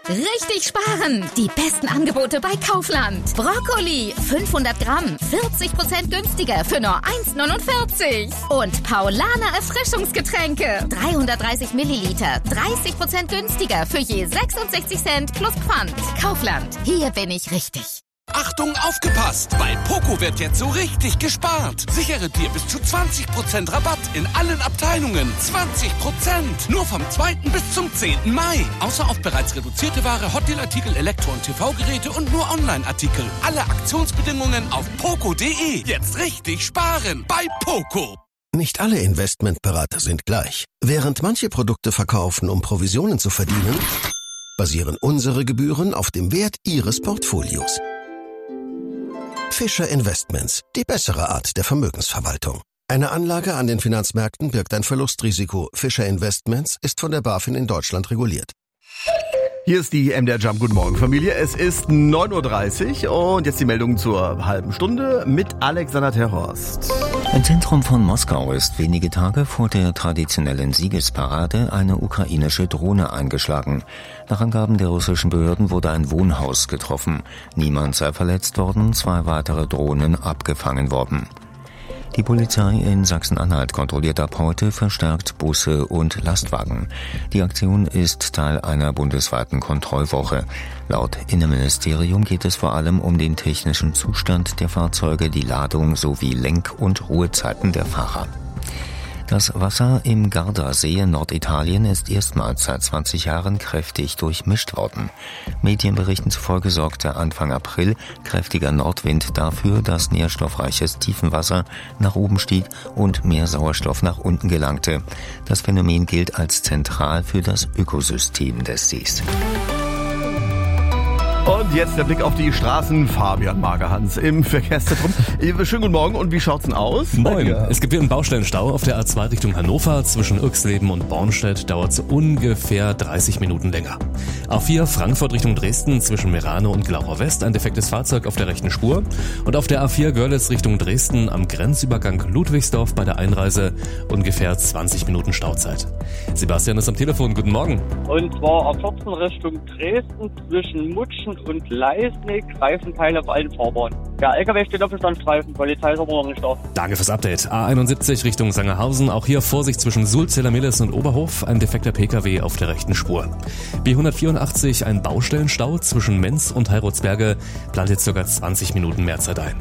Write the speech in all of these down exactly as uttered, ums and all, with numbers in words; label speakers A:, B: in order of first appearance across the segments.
A: Richtig sparen! Die besten Angebote bei Kaufland. Brokkoli, fünfhundert Gramm, vierzig Prozent günstiger für nur eins neunundvierzig. Und Paulaner Erfrischungsgetränke, dreihundertdreißig Milliliter, dreißig Prozent günstiger für je sechsundsechzig Cent plus Pfand. Kaufland, hier bin ich richtig.
B: Achtung, aufgepasst! Bei Poco wird jetzt so richtig gespart. Sichere dir bis zu zwanzig Prozent Rabatt in allen Abteilungen. zwanzig Prozent! Nur vom zweiten bis zum zehnten Mai. Außer auf bereits reduzierte Ware, Hotdeal-Artikel, Elektro- und T V-Geräte und nur Online-Artikel. Alle Aktionsbedingungen auf poco punkt de. Jetzt richtig sparen bei Poco.
C: Nicht alle Investmentberater sind gleich. Während manche Produkte verkaufen, um Provisionen zu verdienen, basieren unsere Gebühren auf dem Wert Ihres Portfolios. Fischer Investments, die bessere Art der Vermögensverwaltung. Eine Anlage an den Finanzmärkten birgt ein Verlustrisiko. Fischer Investments ist von der BaFin in Deutschland reguliert.
D: Hier ist die M D R Jump. Guten Morgen, Familie. Es ist neun Uhr dreißig und jetzt die Meldung zur halben Stunde mit Alexander Terhorst.
E: Im Zentrum von Moskau ist wenige Tage vor der traditionellen Siegesparade eine ukrainische Drohne eingeschlagen. Nach Angaben der russischen Behörden wurde ein Wohnhaus getroffen. Niemand sei verletzt worden, zwei weitere Drohnen abgefangen worden. Die Polizei in Sachsen-Anhalt kontrolliert ab heute verstärkt Busse und Lastwagen. Die Aktion ist Teil einer bundesweiten Kontrollwoche. Laut Innenministerium geht es vor allem um den technischen Zustand der Fahrzeuge, die Ladung sowie Lenk- und Ruhezeiten der Fahrer. Das Wasser im Gardasee in Norditalien ist erstmals seit zwanzig Jahren kräftig durchmischt worden. Medienberichten zufolge sorgte Anfang April kräftiger Nordwind dafür, dass nährstoffreiches Tiefenwasser nach oben stieg und mehr Sauerstoff nach unten gelangte. Das Phänomen gilt als zentral für das Ökosystem des Sees.
D: Und jetzt der Blick auf die Straßen. Fabian Magerhans im Verkehrszentrum. Schönen guten Morgen. Und wie schaut's denn aus?
F: Moin. Es gibt wieder einen Baustellenstau auf der A zwei Richtung Hannover. Zwischen Irxleben und Bornstedt dauert es ungefähr dreißig Minuten länger. A vier Frankfurt Richtung Dresden zwischen Merano und Glaucher West ein defektes Fahrzeug auf der rechten Spur. Und auf der A vier Görlitz Richtung Dresden am Grenzübergang Ludwigsdorf bei der Einreise ungefähr zwanzig Minuten Stauzeit. Sebastian ist am Telefon. Guten Morgen.
G: Und zwar A vierzehn Richtung Dresden zwischen Mutschen und Leisnig, Reifenteile auf allen Fahrbahnen. Der L K W steht auf dem Standstreifen, Polizei ist aber noch nicht da.
F: Danke fürs Update. A einundsiebzig Richtung Sangerhausen, auch hier Vorsicht zwischen Sulz-Zellermillis und Oberhof, ein defekter P K W auf der rechten Spur. B hundertvierundachtzig ein Baustellenstau zwischen Menz und Heiratsberge, plant jetzt ca. zwanzig Minuten mehr Zeit ein.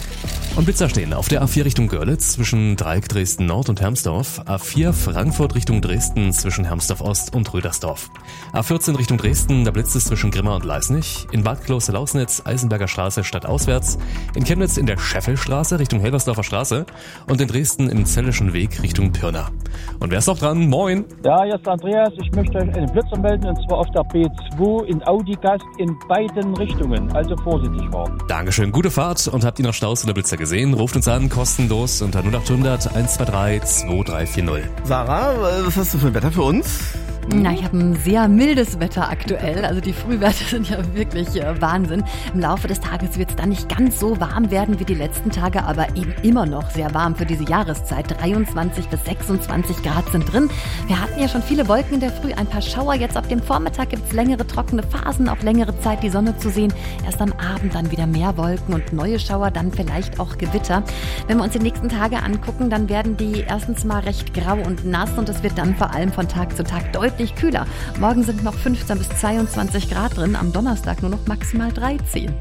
F: Und Blitzer stehen auf der A vier Richtung Görlitz zwischen Dreieck Dresden Nord und Hermsdorf, A vier Frankfurt Richtung Dresden zwischen Hermsdorf Ost und Rödersdorf, A vierzehn Richtung Dresden, da blitzt es zwischen Grimma und Leisnig, in Bad Kloster-Lausnitz, Eisenberger Straße stadtauswärts, in Chemnitz in der Scheffelstraße Richtung Helbersdorfer Straße und in Dresden im Zellischen Weg Richtung Pirna. Und wer ist noch dran? Moin!
H: Ja, hier ist Andreas. Ich möchte euch einen Blitzer melden und zwar auf der B zwei in Audigast in beiden Richtungen, also vorsichtig fahren.
F: Dankeschön, gute Fahrt und habt ihr noch Staus oder Blitzer gesehen? Ruft uns an, kostenlos unter null acht hundert eins zwei drei zwei drei vier null.
D: Sarah, was hast du für ein Wetter für uns?
I: Na, ich habe ein sehr mildes Wetter aktuell. Also die Frühwerte sind ja wirklich äh, Wahnsinn. Im Laufe des Tages wird es dann nicht ganz so warm werden wie die letzten Tage, aber eben immer noch sehr warm für diese Jahreszeit. dreiundzwanzig bis sechsundzwanzig Grad sind drin. Wir hatten ja schon viele Wolken in der Früh, ein paar Schauer. Jetzt ab dem Vormittag gibt es längere trockene Phasen, auch längere Zeit die Sonne zu sehen. Erst am Abend dann wieder mehr Wolken und neue Schauer, dann vielleicht auch Gewitter. Wenn wir uns die nächsten Tage angucken, dann werden die erstens mal recht grau und nass und es wird dann vor allem von Tag zu Tag deutlich kühler. Morgen sind noch fünfzehn bis zweiundzwanzig Grad drin, am Donnerstag nur noch maximal dreizehn.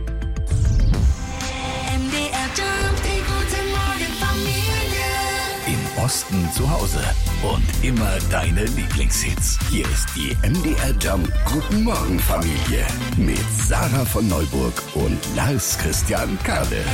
B: Im Osten zu Hause und immer deine Lieblingshits. Hier ist die M D R Jump Guten Morgen Familie mit Sarah von Neuburg und Lars Christian Kade.